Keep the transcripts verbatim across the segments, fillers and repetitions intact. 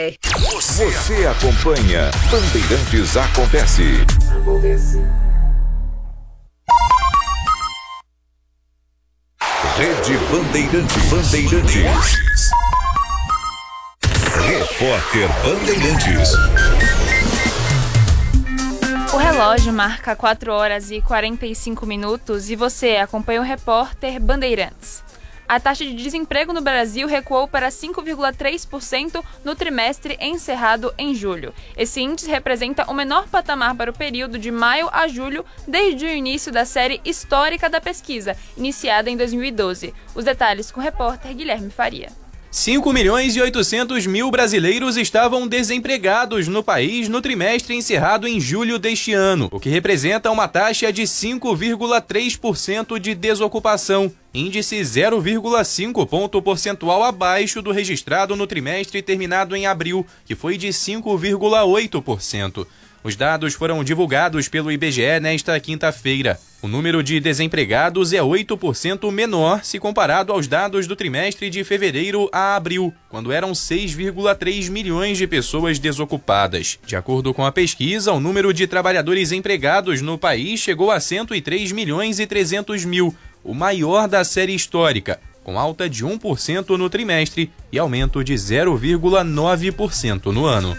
Você acompanha Bandeirantes Acontece. Rede Bandeirantes. Bandeirantes. Repórter Bandeirantes. O relógio marca quatro horas e quarenta e cinco minutos e você acompanha o Repórter Bandeirantes. A taxa de desemprego no Brasil recuou para cinco vírgula três por cento no trimestre encerrado em julho. Esse índice representa o menor patamar para o período de maio a julho desde o início da série histórica da pesquisa, iniciada em dois mil e doze. Os detalhes com o repórter Guilherme Faria. cinco milhões e oitocentos mil brasileiros estavam desempregados no país no trimestre encerrado em julho deste ano, o que representa uma taxa de cinco vírgula três por cento de desocupação, índice zero vírgula cinco ponto percentual abaixo do registrado no trimestre terminado em abril, que foi de cinco vírgula oito por cento. Os dados foram divulgados pelo I B G E nesta quinta-feira. O número de desempregados é oito por cento menor se comparado aos dados do trimestre de fevereiro a abril, quando eram seis vírgula três milhões de pessoas desocupadas. De acordo com a pesquisa, o número de trabalhadores empregados no país chegou a cento e três milhões e trezentos mil, o maior da série histórica, com alta de um por cento no trimestre e aumento de zero vírgula nove por cento no ano.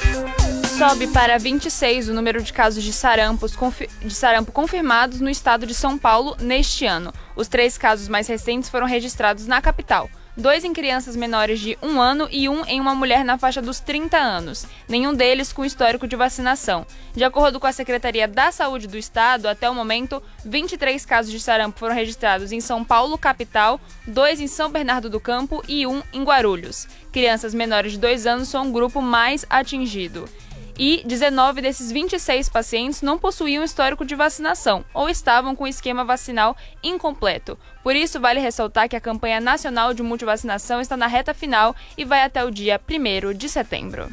Sobe para vinte e seis o número de casos de, sarampos, de sarampo confirmados no estado de São Paulo neste ano. Os três casos mais recentes foram registrados na capital. Dois em crianças menores de um ano e um em uma mulher na faixa dos trinta anos. Nenhum deles com histórico de vacinação. De acordo com a Secretaria da Saúde do Estado, até o momento, vinte e três casos de sarampo foram registrados em São Paulo, capital, dois em São Bernardo do Campo e um em Guarulhos. Crianças menores de dois anos são o grupo mais atingido. E dezenove desses vinte e seis pacientes não possuíam histórico de vacinação ou estavam com o esquema vacinal incompleto. Por isso, vale ressaltar que a campanha nacional de multivacinação está na reta final e vai até o dia primeiro de setembro.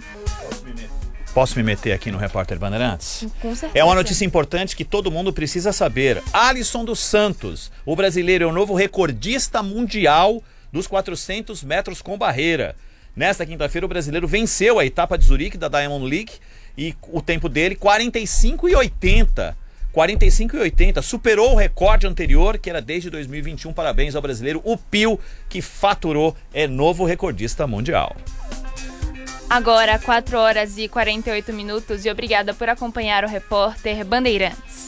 Posso me meter aqui no Repórter Bandeirantes? Com certeza. É uma notícia importante que todo mundo precisa saber. Alisson dos Santos, o brasileiro, é o novo recordista mundial dos quatrocentos metros com barreira. Nesta quinta-feira, o brasileiro venceu a etapa de Zurique da Diamond League e o tempo dele, quarenta e cinco e oitenta. quarenta e cinco e oitenta, superou o recorde anterior, que era desde dois mil e vinte e um. Parabéns ao brasileiro, o Pio, que faturou, é novo recordista mundial. Agora, quatro horas e quarenta e oito minutos e obrigada por acompanhar o Repórter Bandeirantes.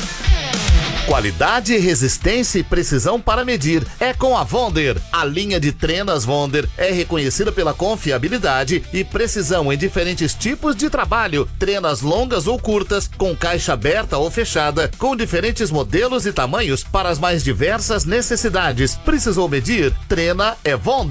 Qualidade, resistência e precisão para medir é com a Wonder. A linha de trenas Wonder é reconhecida pela confiabilidade e precisão em diferentes tipos de trabalho. Trenas longas ou curtas, com caixa aberta ou fechada, com diferentes modelos e tamanhos para as mais diversas necessidades. Precisou medir? Trena é Wonder.